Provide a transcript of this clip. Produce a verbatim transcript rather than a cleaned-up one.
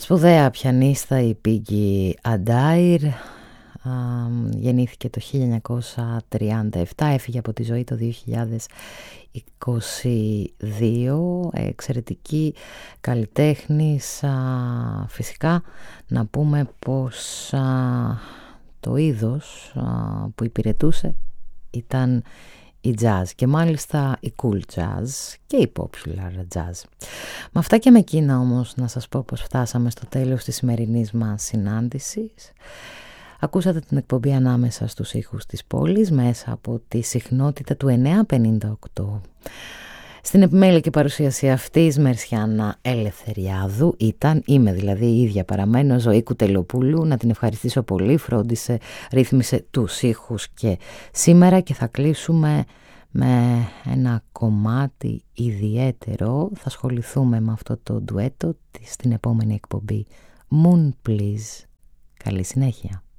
Σπουδαία πιανίστα η Piggy Adair, γεννήθηκε το χίλια εννιακόσια τριάντα επτά, έφυγε από τη ζωή το δύο χιλιάδες είκοσι δύο, εξαιρετική καλλιτέχνης. Φυσικά να πούμε πως α, το είδος α, που υπηρετούσε ήταν η jazz και μάλιστα η cool jazz και η popular jazz. Με αυτά και με εκείνα όμως να σας πω πως φτάσαμε στο τέλος της σημερινής μας συνάντησης. Ακούσατε την εκπομπή Ανάμεσα στους ήχους της πόλης μέσα από τη συχνότητα του εννιακόσια πενήντα οκτώ. Στην επιμέλεια και παρουσίαση αυτής Μερσιάνα Ελευθεριάδου ήταν, είμαι δηλαδή η ίδια παραμένω, Ζωή Κουτελοπούλου. Να την ευχαριστήσω πολύ, φρόντισε, ρύθμισε τους ήχους και σήμερα, και θα κλείσουμε με ένα κομμάτι ιδιαίτερο. Θα ασχοληθούμε με αυτό το ντουέτο στην επόμενη εκπομπή. Moon Please. Καλή συνέχεια.